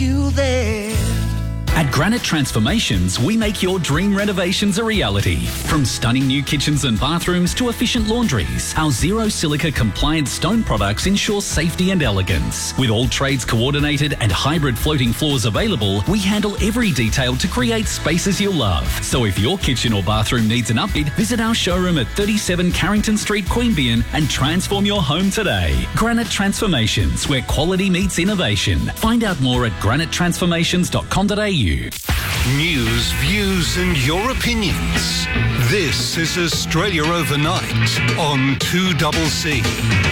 you there. At Granite Transformations, we make your dream renovations a reality. From stunning new kitchens and bathrooms to efficient laundries, our zero silica compliant stone products ensure safety and elegance. With all trades coordinated and hybrid floating floors available, we handle every detail to create spaces you'll love. So if your kitchen or bathroom needs an update, visit our showroom at 37 Carrington Street, Queanbeyan and transform your home today. Granite Transformations, where quality meets innovation. Find out more at granitetransformations.com.au. News, views and your opinions. This is Australia Overnight on 2CC.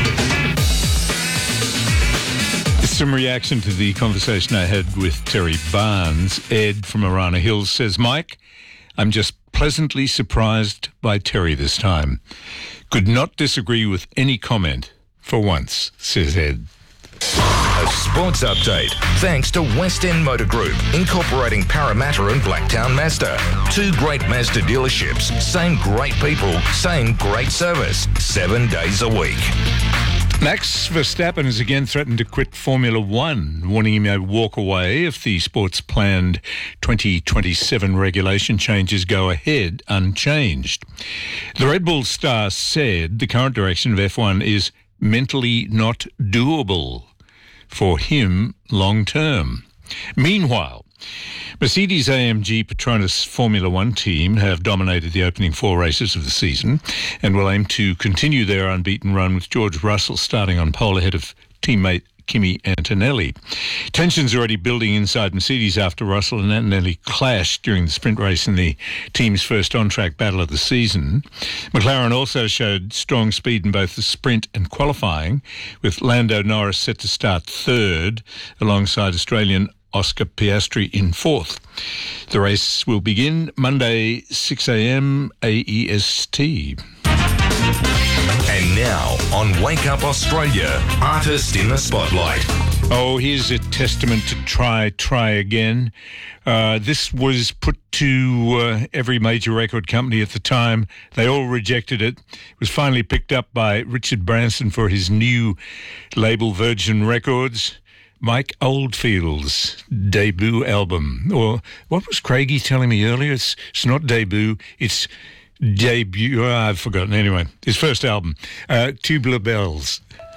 Some reaction to the conversation I had with Terry Barnes. Ed from Arana Hills says, Mike, I'm just pleasantly surprised by Terry this time. Could not disagree with any comment for once, says Ed. A sports update thanks to West End Motor Group, incorporating Parramatta and Blacktown Mazda. Two great Mazda dealerships, same great people, same great service, 7 days a week. Max Verstappen has again threatened to quit Formula One, warning he may walk away if the sport's planned 2027 regulation changes go ahead unchanged. The Red Bull star said the current direction of F1 is mentally not doable for him long term. Meanwhile, Mercedes-AMG Petronas Formula One team have dominated the opening 4 races of the season and will aim to continue their unbeaten run with George Russell starting on pole ahead of teammate Kimi Antonelli. Tensions already building inside Mercedes after Russell and Antonelli clashed during the sprint race in the team's first on-track battle of the season. McLaren also showed strong speed in both the sprint and qualifying, with Lando Norris set to start third alongside Australian Oscar Piastri in fourth. The race will begin Monday 6 a.m. AEST. And now, on Wake Up Australia, Artist in the Spotlight. Oh, here's a testament to try again. This was put to every major record company at the time. They all rejected it. It was finally picked up by Richard Branson for his new label, Virgin Records. Mike Oldfield's debut album. Or what was Craigie telling me earlier? It's not debut, it's debut. I've forgotten. Anyway, his first album, Tubular Bells.